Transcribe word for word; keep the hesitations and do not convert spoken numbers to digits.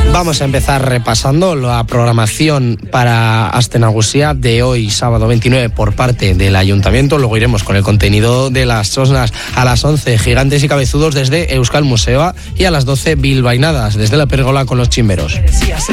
Vamos a empezar repasando la programación para Aste Nagusia de hoy, sábado veintinueve, por parte del Ayuntamiento. Luego iremos con el contenido de las Sosnas a las once, Gigantes y Cabezudos desde Euskal Museoa, y a las doce, Bilbainadas desde la Pérgola con los Chimberos.